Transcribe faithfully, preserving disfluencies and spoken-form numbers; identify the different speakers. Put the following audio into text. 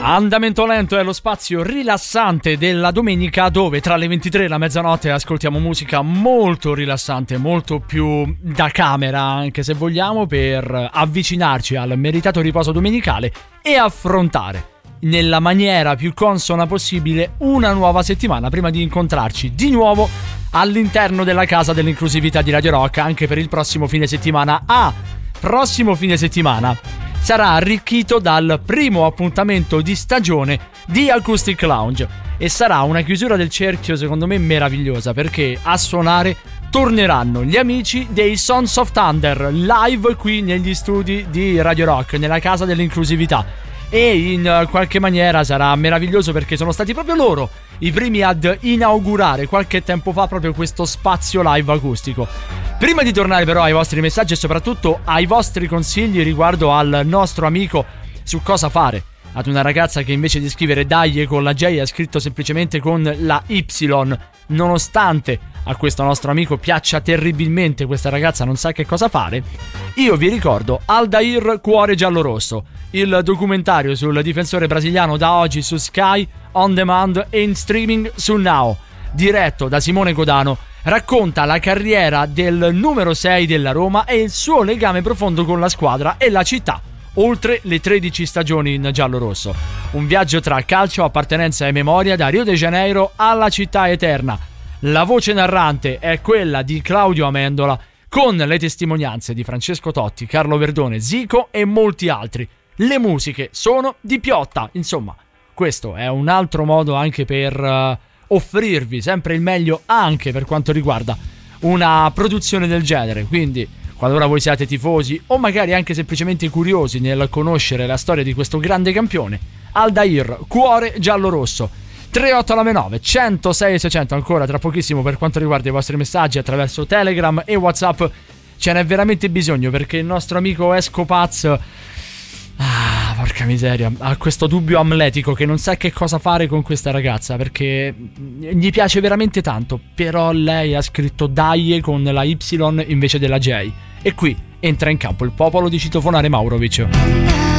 Speaker 1: Andamento Lento è lo spazio rilassante della domenica, dove tra le ventitré e la mezzanotte ascoltiamo musica molto rilassante, molto più da camera, anche se vogliamo, per avvicinarci al meritato riposo domenicale e affrontare nella maniera più consona possibile una nuova settimana, prima di incontrarci di nuovo all'interno della casa dell'inclusività di Radio Rock anche per il prossimo fine settimana. Ah, prossimo fine settimana sarà arricchito dal primo appuntamento di stagione di Acoustic Lounge e sarà una chiusura del cerchio secondo me meravigliosa, perché a suonare torneranno gli amici dei Sons of Thunder live qui negli studi di Radio Rock, nella casa dell'inclusività. E in qualche maniera sarà meraviglioso perché sono stati proprio loro i primi ad inaugurare qualche tempo fa proprio questo spazio live acustico. Prima di tornare però ai vostri messaggi e soprattutto ai vostri consigli riguardo al nostro amico su cosa fare ad una ragazza che invece di scrivere Dai con la J ha scritto semplicemente con la Y, nonostante a questo nostro amico piaccia terribilmente questa ragazza, non sa che cosa fare, io vi ricordo Aldair Cuore Giallorosso, il documentario sul difensore brasiliano, da oggi su Sky On Demand e in streaming su Now, diretto da Simone Godano. Racconta la carriera del numero sei della Roma e il suo legame profondo con la squadra e la città, oltre le tredici stagioni in giallorosso. Un viaggio tra calcio, appartenenza e memoria, da Rio de Janeiro alla città eterna. La voce narrante è quella di Claudio Amendola, con le testimonianze di Francesco Totti, Carlo Verdone, Zico e molti altri. Le musiche sono di Piotta. Insomma, questo è un altro modo anche per uh, offrirvi sempre il meglio anche per quanto riguarda una produzione del genere. Quindi, qualora voi siate tifosi o magari anche semplicemente curiosi nel conoscere la storia di questo grande campione, Aldair Cuore Giallorosso. Tre otto nove nove uno zero sei seicento ancora tra pochissimo per quanto riguarda i vostri messaggi attraverso Telegram e WhatsApp. Ce n'è veramente bisogno, perché il nostro amico Escopaz, ah, porca miseria, ha questo dubbio amletico che non sa che cosa fare con questa ragazza, perché gli piace veramente tanto, però lei ha scritto Dai con la Y invece della J, e qui entra in campo il popolo di citofonare Maurovic.